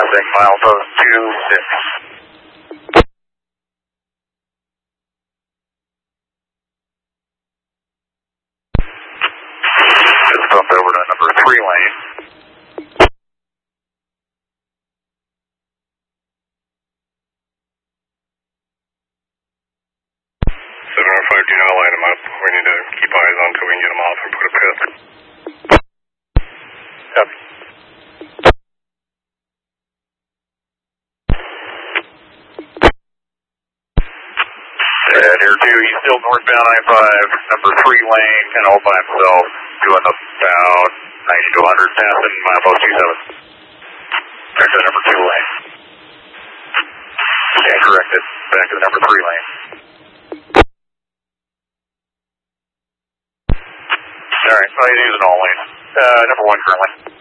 passing milepost 26. Just bumped over to number 3 lane. 705, do not line them up. We need to keep eyes on until we can get them off and put a pit. Yep. Air 2, he's still northbound I-5, number 3 lane, and all by himself, doing about 90 to 100, passing milepost 27. Back to the number 2 lane. Stand corrected, back to the number 3 lane. Alright, well, he's using all lanes. Number 1 currently.